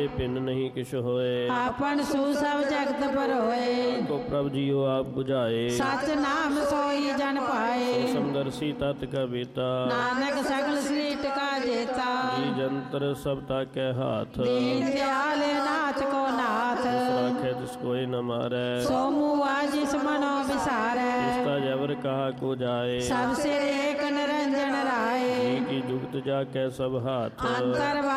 Pin नहीं किछ होए। आपन सु सब जगत पर होए। को प्रभ जियो आप बुझाए। सच नाम सोई जन पाए। समदर्शी तत् का बेटा। नानक सगल सृष्ट का जेता। जी जंतर सब ताके हाथ। दीन दयाल नाथ को नाथ। राखे जिसको न मारे। सोमु आजिस मनो विसारे। इसका जबर कहा को जाए। सब सिर एक निरंजन राय। जी की जुगत जाके सब हाथ। अंतर